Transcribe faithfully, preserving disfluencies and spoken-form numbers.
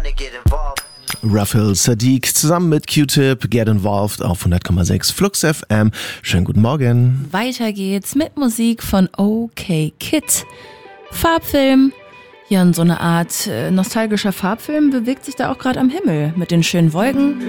Raphael Saadiq zusammen mit Q-Tip, Get Involved auf hundert Komma sechs Flux F M. Schönen guten Morgen. Weiter geht's mit Musik von OK Kid. Farbfilm. Ja, und so eine Art äh, nostalgischer Farbfilm bewegt sich da auch gerade am Himmel mit den schönen Wolken